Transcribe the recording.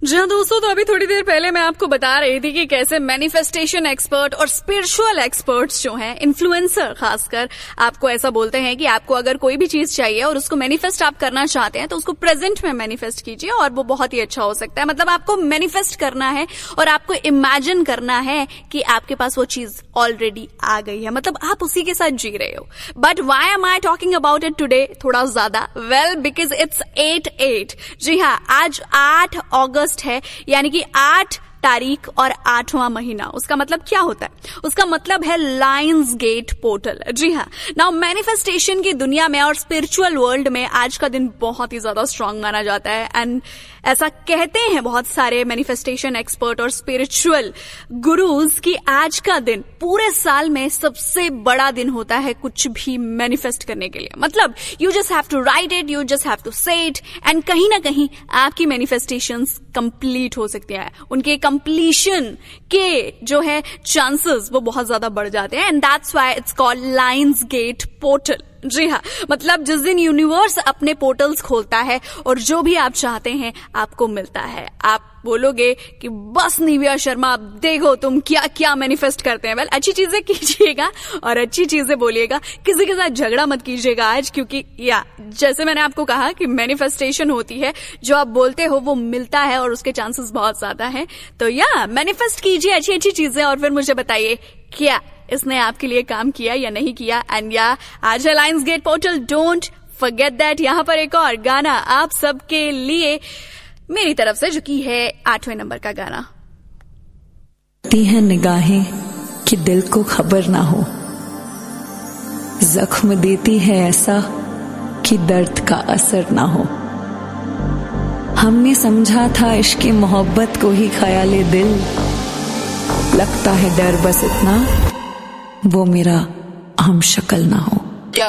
जी हाँ दोस्तों, तो अभी थोड़ी देर पहले मैं आपको बता रही थी कि कैसे मैनिफेस्टेशन एक्सपर्ट और स्पिरिचुअल एक्सपर्ट्स जो हैं, इन्फ्लुएंसर खासकर, आपको ऐसा बोलते हैं कि आपको अगर कोई भी चीज चाहिए और उसको मैनिफेस्ट आप करना चाहते हैं तो उसको प्रेजेंट में मैनिफेस्ट कीजिए और वो बहुत ही अच्छा हो सकता है। मतलब आपको मैनिफेस्ट करना है और आपको इमेजिन करना है कि आपके पास वो चीज ऑलरेडी आ गई है, मतलब आप उसी के साथ जी रहे हो। But why am I talking about it today थोड़ा ज्यादा? Well, because it's 8/8। जी हाँ, आज 8 अगस्त है, यानी कि 8 तारीख और 8वां महीना। उसका मतलब क्या होता है? उसका मतलब है लायंस गेट पोर्टल। जी हाँ, नाउ मैनिफेस्टेशन की दुनिया में और स्पिरिचुअल वर्ल्ड में आज का दिन बहुत ही ज्यादा स्ट्रांग माना जाता है। एंड ऐसा कहते हैं बहुत सारे मैनिफेस्टेशन एक्सपर्ट और स्पिरिचुअल गुरुज कि आज का दिन पूरे साल में सबसे बड़ा दिन होता है कुछ भी मैनिफेस्ट करने के लिए। मतलब you just have to right it, you just have to से इट, एंड कहीं ना कहीं आपकी मैनिफेस्टेशंस कंप्लीट हो सकती है। उनके कंप्लीशन के जो है चांसेस वो बहुत ज्यादा बढ़ जाते हैं। And that's why it's called Lions gate portal. जी हाँ, मतलब जिस दिन यूनिवर्स अपने पोर्टल्स खोलता है और जो भी आप चाहते हैं आपको मिलता है। आप बोलोगे कि बस निव्या शर्मा, आप देखो तुम क्या क्या मैनिफेस्ट करते हैं। वेल, अच्छी चीजें कीजिएगा और अच्छी चीजें बोलिएगा, किसी के साथ झगड़ा मत कीजिएगा आज, क्योंकि जैसे मैंने आपको कहा कि मैनिफेस्टेशन होती है, जो आप बोलते हो वो मिलता है और उसके चांसेस बहुत ज्यादा हैं। तो मैनिफेस्ट कीजिए अच्छी अच्छी चीजें और फिर मुझे बताइए क्या इसने आपके लिए काम किया या नहीं किया। एंड आज है Lions gate portal, don't forget that. यहाँ पर एक और गाना आप सबके लिए मेरी तरफ से, जो की है 8वें नंबर का गाना। ती है निगाहें कि दिल को खबर ना हो, जख्म देती है ऐसा कि दर्द का असर ना हो। हमने समझा था इश्क़ मोहब्बत को ही ख्याले दिल, लगता है डर बस इतना वो मेरा हम शक्ल ना हो।